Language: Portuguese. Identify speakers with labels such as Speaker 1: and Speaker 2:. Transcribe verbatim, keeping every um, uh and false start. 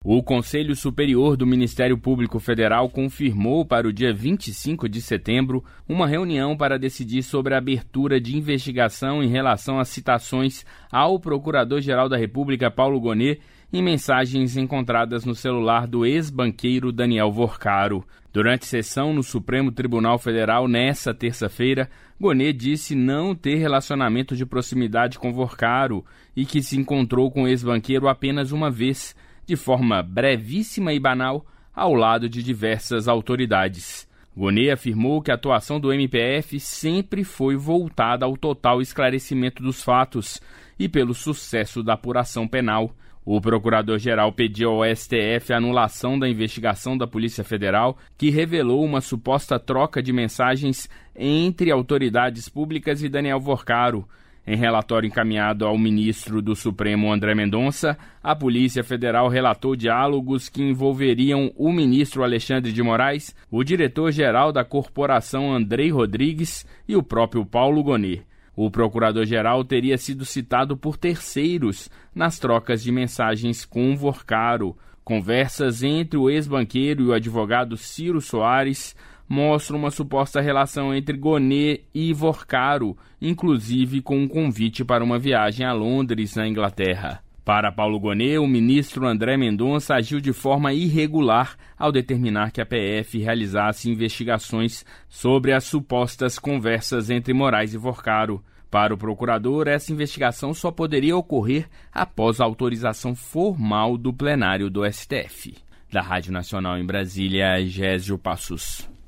Speaker 1: O Conselho Superior do Ministério Público Federal confirmou para o dia vinte e cinco de setembro uma reunião para decidir sobre a abertura de investigação em relação às citações ao Procurador-Geral da República, Paulo Gonet, em mensagens encontradas no celular do ex-banqueiro Daniel Vorcaro. Durante sessão no Supremo Tribunal Federal nesta terça-feira, Gonet disse não ter relacionamento de proximidade com Vorcaro e que se encontrou com o ex-banqueiro apenas uma vez, de forma brevíssima e banal, ao lado de diversas autoridades. Gonet afirmou que a atuação do M P F sempre foi voltada ao total esclarecimento dos fatos e pelo sucesso da apuração penal. O procurador-geral pediu ao S T F a anulação da investigação da Polícia Federal, que revelou uma suposta troca de mensagens entre autoridades públicas e Daniel Vorcaro. Em relatório encaminhado ao ministro do Supremo, André Mendonça, a Polícia Federal relatou diálogos que envolveriam o ministro Alexandre de Moraes, o diretor-geral da corporação Andrei Rodrigues e o próprio Paulo Gonet. O procurador-geral teria sido citado por terceiros nas trocas de mensagens com Vorcaro. Conversas entre o ex-banqueiro e o advogado Ciro Soares mostram uma suposta relação entre Gonet e Vorcaro, inclusive com um convite para uma viagem a Londres, na Inglaterra. Para Paulo Gonet, o ministro André Mendonça agiu de forma irregular ao determinar que a P F realizasse investigações sobre as supostas conversas entre Moraes e Vorcaro. Para o procurador, essa investigação só poderia ocorrer após a autorização formal do plenário do S T F. Da Rádio Nacional em Brasília, Gésio Passos.